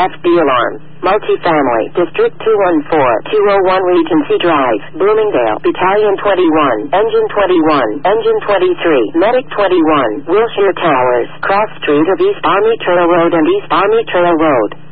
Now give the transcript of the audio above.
FB alarm. Multifamily, District 214, 201 Regency Drive, Bloomingdale, Battalion 21, Engine 21, Engine 23, Medic 21, Wilshire Towers, Cross Street of East Army Trail Road and East Army Trail Road.